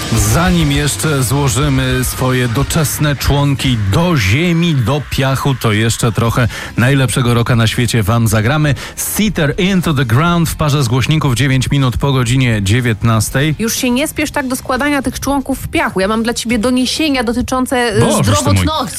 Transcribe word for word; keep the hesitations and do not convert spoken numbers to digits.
Zanim jeszcze złożymy swoje doczesne członki do ziemi, do piachu, to jeszcze trochę najlepszego rocka na świecie wam zagramy. Seether Into the Ground w parze z głośników dziewięć minut po godzinie dziewiętnastej. Już się nie spiesz tak do składania tych członków w piachu. Ja mam dla ciebie doniesienia dotyczące Bożeż ty mój. zdrowotności.